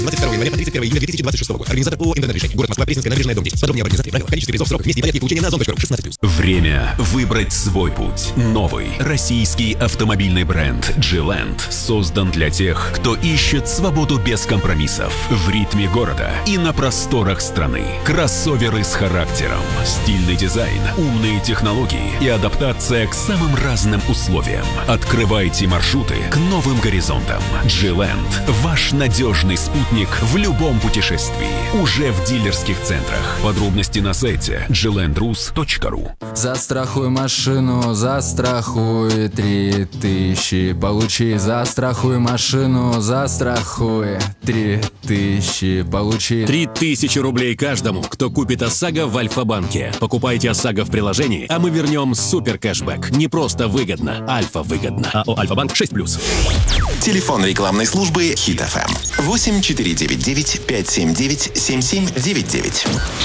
22 января по 31 июля 2026 года. Организатор ООО «Интернет-решение». Город Москва, Пресненская набережная, дом 10. Подробнее об организации, правила, количестве призов, сроках, месте и порядке получения на озон.ру. 16+. Время выбрать свой путь. Новый российский автомобильный бренд G-Land создан для тех, кто ищет свободу без компромиссов в ритме города и на просторах страны. Кроссоверы с характером, стильный дизайн, умные технологии и адаптация к самым разным условиям. Открывайте маршруты к новым горизонтам. G-Land – ваш надежный спутник в любом путешествии. Уже в дилерских центрах. Подробности на сайте glandrus.ru. Застрахуй машину, застрахуй 3000. Получи, застрахуй машину, застрахуй 3000. Получи 3000 рублей каждому, кто купит ОСАГО в Альфа-банке. Покупайте ОСАГО в приложении, а мы вернем супер кэшбэк. Не просто выгодно, Альфа-выгодно. АО «Альфа-банк» 6+. Телефон рекламной службы Hit FM 8499 579 7799.